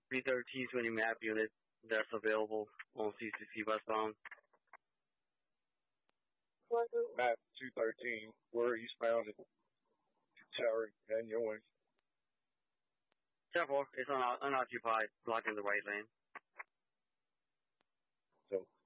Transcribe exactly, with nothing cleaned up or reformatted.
three thirteen to any map unit that's available on C C C westbound. Map two thirteen, we're eastbound at Tower and Ewing. ten four, it's un unoccupied, blocking the right lane. So